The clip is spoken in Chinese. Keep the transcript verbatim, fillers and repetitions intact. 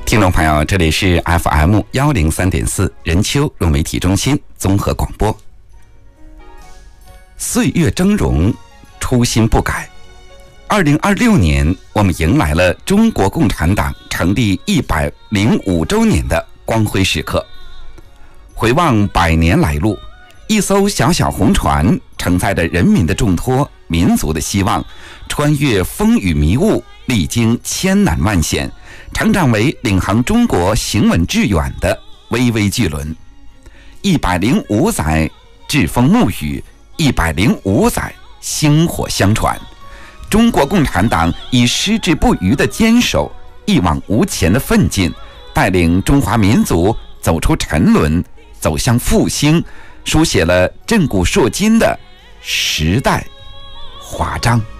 听众朋友，这里是 F M 一零三点四 任丘融媒体中心综合广播。岁月峥嵘，初心不改。二零二六年，我们迎来了中国共产党成立一百零五周年的光辉时刻。回望百年来路，一艘小小红船承载着人民的重托、民族的希望，穿越风雨迷雾，历经千难万险，成长为领航中国行稳致远的巍巍巨轮。一百零五载栉风沐雨，一百零五载薪火相传。中国共产党以矢志不渝的坚守，一往无前的奋进，带领中华民族走出沉沦，走向复兴，书写了震古烁今的时代华章。